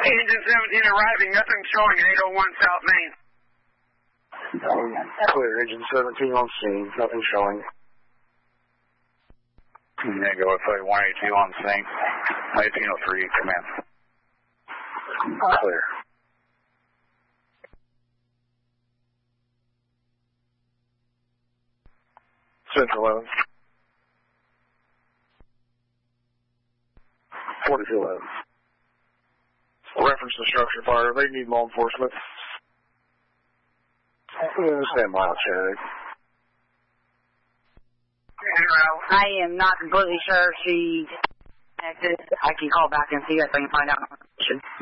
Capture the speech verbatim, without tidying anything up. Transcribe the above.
Engine seventeen arriving, nothing showing at eight oh one South Main. Clear, Engine seventeen on scene, nothing showing. Negative, Flight one eighty-two on scene. eighteen oh three, command. Clear. Central eleven. forty-two eleven. Reference to structure fire. They need law enforcement. Stand by, Chad. I am not completely sure she's connected. I can call back and see if I can find out.